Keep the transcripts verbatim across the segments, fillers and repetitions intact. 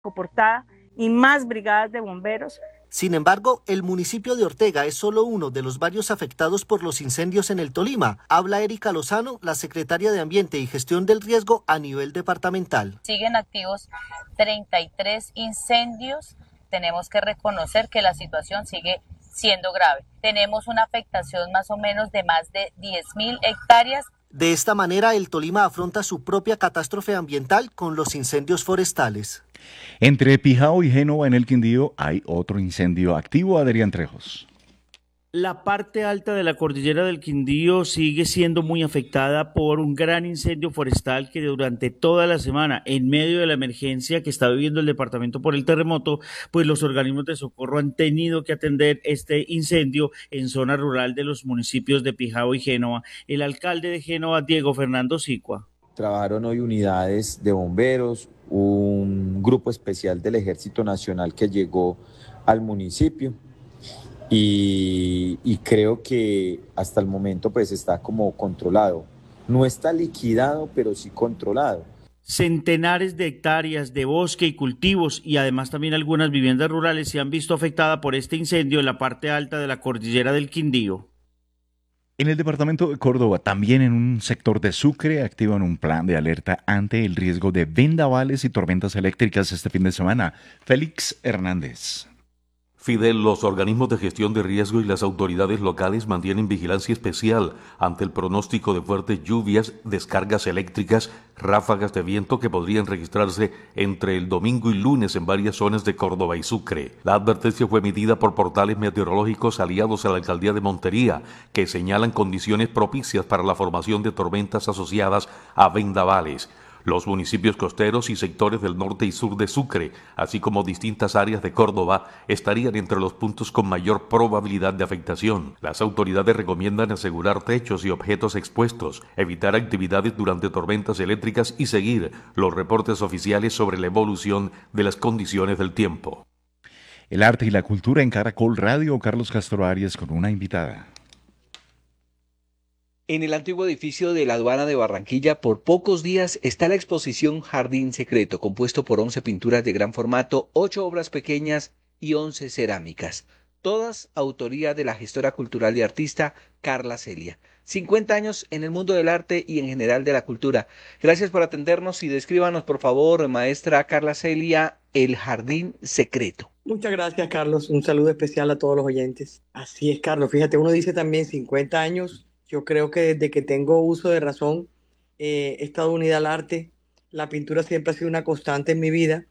Portada y más brigadas de bomberos. Sin embargo, el municipio de Ortega es solo uno de los varios afectados por los incendios en el Tolima. Habla Erika Lozano, la secretaria de Ambiente y Gestión del Riesgo a nivel departamental. Siguen activos treinta y tres incendios. Tenemos que reconocer que la situación sigue siendo grave. Tenemos una afectación más o menos de más de diez mil hectáreas. De esta manera, el Tolima afronta su propia catástrofe ambiental con los incendios forestales. Entre Pijao y Génova en el Quindío hay otro incendio activo, Adrián Trejos. La parte alta de la cordillera del Quindío sigue siendo muy afectada por un gran incendio forestal que durante toda la semana, en medio de la emergencia que está viviendo el departamento por el terremoto, pues los organismos de socorro han tenido que atender este incendio en zona rural de los municipios de Pijao y Génova. El alcalde de Génova, Diego Fernando Sicua. Trabajaron hoy unidades de bomberos, un grupo especial del Ejército Nacional que llegó al municipio. Y, y creo que hasta el momento pues está como controlado. No está liquidado, pero sí controlado. Centenares de hectáreas de bosque y cultivos y además también algunas viviendas rurales se han visto afectadas por este incendio en la parte alta de la cordillera del Quindío. En el departamento de Córdoba, también en un sector de Sucre, activan un plan de alerta ante el riesgo de vendavales y tormentas eléctricas este fin de semana. Félix Hernández. Fidel, los organismos de gestión de riesgo y las autoridades locales mantienen vigilancia especial ante el pronóstico de fuertes lluvias, descargas eléctricas, ráfagas de viento que podrían registrarse entre el domingo y lunes en varias zonas de Córdoba y Sucre. La advertencia fue emitida por portales meteorológicos aliados a la alcaldía de Montería, que señalan condiciones propicias para la formación de tormentas asociadas a vendavales. Los municipios costeros y sectores del norte y sur de Sucre, así como distintas áreas de Córdoba, estarían entre los puntos con mayor probabilidad de afectación. Las autoridades recomiendan asegurar techos y objetos expuestos, evitar actividades durante tormentas eléctricas y seguir los reportes oficiales sobre la evolución de las condiciones del tiempo. El arte y la cultura en Caracol Radio, Carlos Castro Arias con una invitada. En el antiguo edificio de la aduana de Barranquilla, por pocos días, está la exposición Jardín Secreto, compuesto por once pinturas de gran formato, ocho obras pequeñas y once cerámicas. Todas autoría de la gestora cultural y artista Carla Celia. cincuenta años en el mundo del arte y en general de la cultura. Gracias por atendernos y descríbanos, por favor, maestra Carla Celia, el Jardín Secreto. Muchas gracias, Carlos. Un saludo especial a todos los oyentes. Así es, Carlos. Fíjate, uno dice también cincuenta años. Yo creo que desde que tengo uso de razón eh, he estado unida al arte. La pintura siempre ha sido una constante en mi vida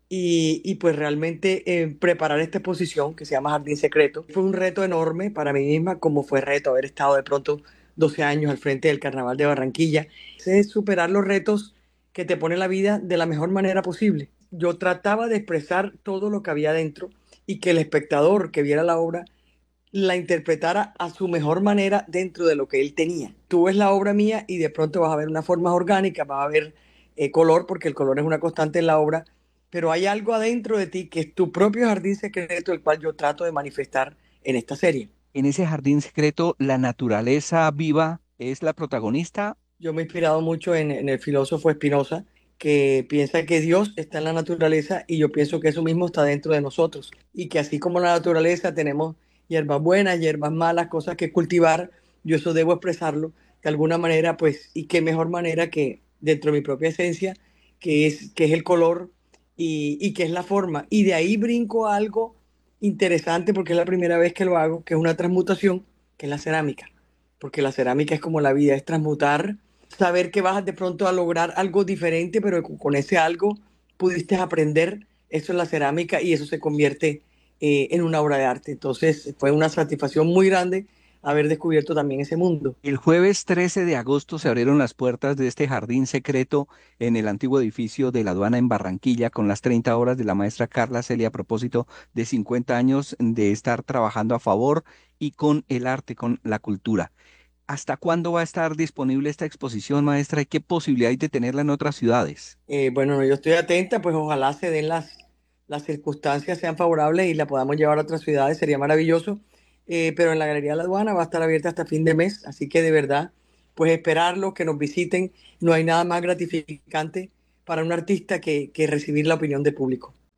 y, y pues realmente eh, preparar esta exposición que se llama Jardín Secreto fue un reto enorme para mí misma, como fue reto haber estado de pronto doce años al frente del Carnaval de Barranquilla. Es superar los retos que te pone la vida de la mejor manera posible. Yo trataba de expresar todo lo que había dentro y que el espectador que viera la obra la interpretara a su mejor manera dentro de lo que él tenía. Tú ves la obra mía y de pronto vas a ver unas formas orgánicas, vas a ver eh, color, porque el color es una constante en la obra, pero hay algo adentro de ti que es tu propio jardín secreto, el cual yo trato de manifestar en esta serie. En ese jardín secreto, ¿la naturaleza viva es la protagonista? Yo me he inspirado mucho en, en el filósofo Spinoza, que piensa que Dios está en la naturaleza y yo pienso que eso mismo está dentro de nosotros y que así como la naturaleza tenemos hierbas buenas, hierbas malas, cosas que cultivar, yo eso debo expresarlo de alguna manera, pues, y qué mejor manera que dentro de mi propia esencia, que es, que es el color y, y que es la forma. Y de ahí brinco a algo interesante porque es la primera vez que lo hago, que es una transmutación, que es la cerámica. Porque la cerámica es como la vida, es transmutar, saber que vas de pronto a lograr algo diferente, pero con ese algo pudiste aprender, eso es la cerámica y eso se convierte Eh, en una obra de arte. Entonces fue una satisfacción muy grande haber descubierto también ese mundo. El jueves trece de agosto se abrieron las puertas de este jardín secreto en el antiguo edificio de la aduana en Barranquilla con las treinta obras de la maestra Carla Celia a propósito de cincuenta años de estar trabajando a favor y con el arte, con la cultura. ¿Hasta cuándo va a estar disponible esta exposición, maestra? ¿Y qué posibilidad hay de tenerla en otras ciudades? Eh, bueno, yo estoy atenta, pues ojalá se den las las circunstancias sean favorables y la podamos llevar a otras ciudades, sería maravilloso. Eh, pero en la Galería de la Aduana va a estar abierta hasta fin de mes, así que de verdad, pues esperarlo, que nos visiten, no hay nada más gratificante para un artista que, que recibir la opinión del público.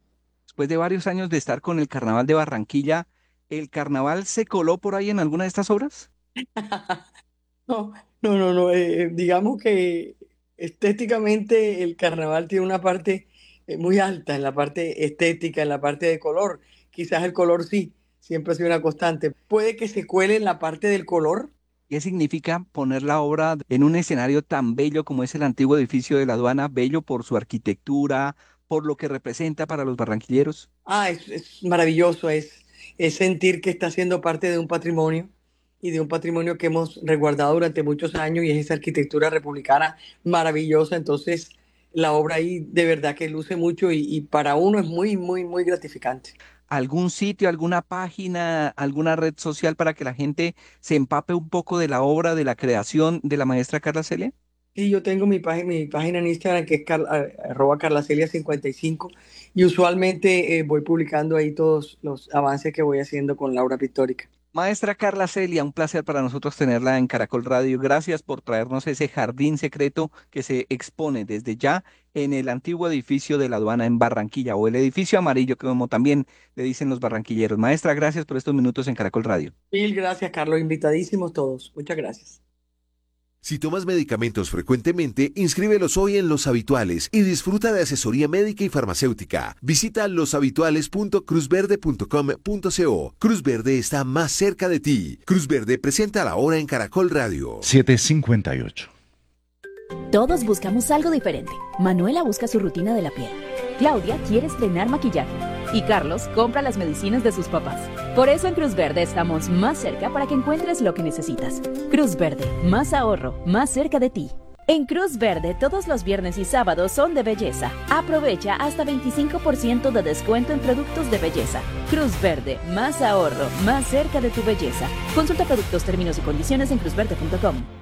Después de varios años de estar con el Carnaval de Barranquilla, ¿el carnaval se coló por ahí en alguna de estas obras? No, no, no, no. eh, digamos que estéticamente el carnaval tiene una parte eh, muy alta en la parte estética, en la parte de color. Quizás el color sí, siempre ha sido una constante. Puede que se cuele en la parte del color. ¿Qué significa poner la obra en un escenario tan bello como es el antiguo edificio de la aduana, bello por su arquitectura, por lo que representa para los barranquilleros? Ah, es, es maravilloso, es, es sentir que está siendo parte de un patrimonio y de un patrimonio que hemos resguardado durante muchos años y es esa arquitectura republicana maravillosa. Entonces, la obra ahí de verdad que luce mucho y, y para uno es muy, muy, muy gratificante. ¿Algún sitio, alguna página, alguna red social para que la gente se empape un poco de la obra, de la creación de la maestra Carla Celia? Sí, yo tengo mi página, mi página en Instagram que es car- a- arroba carlacelia cincuenta y cinco y usualmente eh, voy publicando ahí todos los avances que voy haciendo con la obra pictórica. Maestra Carla Celia, un placer para nosotros tenerla en Caracol Radio. Gracias por traernos ese jardín secreto que se expone desde ya en el antiguo edificio de la aduana en Barranquilla, o el edificio amarillo, como también le dicen los barranquilleros. Maestra, gracias por estos minutos en Caracol Radio. Mil gracias, Carlos. Invitadísimos todos. Muchas gracias. Si tomas medicamentos frecuentemente, inscríbelos hoy en Los Habituales y disfruta de asesoría médica y farmacéutica. Visita los habituales punto cruz verde punto com punto co. Cruz Verde está más cerca de ti. Cruz Verde presenta la hora en Caracol Radio. siete cincuenta y ocho. Todos buscamos algo diferente. Manuela busca su rutina de la piel. Claudia quiere estrenar maquillaje. Y Carlos compra las medicinas de sus papás. Por eso en Cruz Verde estamos más cerca para que encuentres lo que necesitas. Cruz Verde, más ahorro, más cerca de ti. En Cruz Verde todos los viernes y sábados son de belleza. Aprovecha hasta veinticinco por ciento de descuento en productos de belleza. Cruz Verde, más ahorro, más cerca de tu belleza. Consulta productos, términos y condiciones en cruz verde punto com.